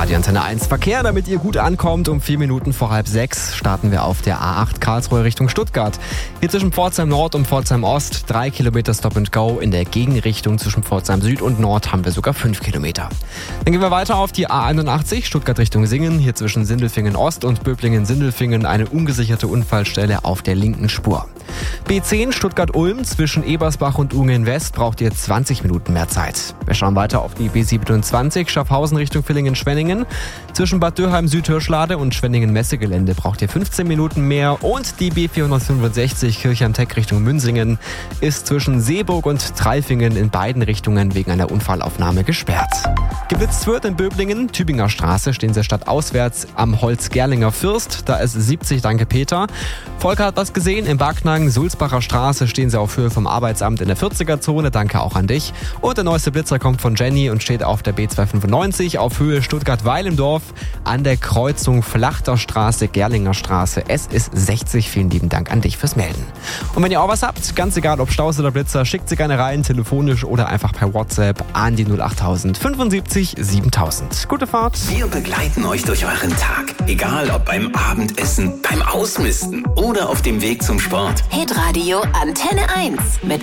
Radio Antenne 1 Verkehr, damit ihr gut ankommt. Um 4 Minuten vor 5:30 starten wir auf der A8 Karlsruhe Richtung Stuttgart. Hier zwischen Pforzheim Nord und Pforzheim Ost 3 Kilometer Stop and Go. In der Gegenrichtung zwischen Pforzheim Süd und Nord haben wir sogar 5 Kilometer. Dann gehen wir weiter auf die A81 Stuttgart Richtung Singen. Hier zwischen Sindelfingen Ost und Böblingen-Sindelfingen eine ungesicherte Unfallstelle auf der linken Spur. B10 Stuttgart-Ulm zwischen Ebersbach und Ungen West braucht ihr 20 Minuten mehr Zeit. Wir schauen weiter auf die B27 Schaffhausen Richtung Villingen-Schwenningen. Zwischen Bad Dürheim Südhirschlade und Schwenningen-Messegelände braucht ihr 15 Minuten mehr. Und die B465 Kirchheim-Teck Richtung Münsingen ist zwischen Seeburg und Treifingen in beiden Richtungen wegen einer Unfallaufnahme gesperrt. Geblitzt wird in Böblingen, Tübinger Straße, stehen sie stadtauswärts am Holz-Gerlinger First. Da ist 70, danke Peter. Volker hat was gesehen, im Backnang, Sulzbacher Straße stehen sie auf Höhe vom Arbeitsamt in der 40er-Zone, danke auch an dich. Und der neueste Blitzer kommt von Jenny und steht auf der B295 auf Höhe Stuttgart-Weilendorf an der Kreuzung Flachter Straße, Gerlinger Straße. Es ist 60, vielen lieben Dank an dich fürs Melden. Und wenn ihr auch was habt, ganz egal ob Staus oder Blitzer, schickt sie gerne rein, telefonisch oder einfach per WhatsApp an die 08000 75 7000. Gute Fahrt. Wir begleiten euch durch euren Tag. Egal ob beim Abendessen, beim Ausmisten oder auf dem Weg zum Sport. Hitradio Antenne 1 mit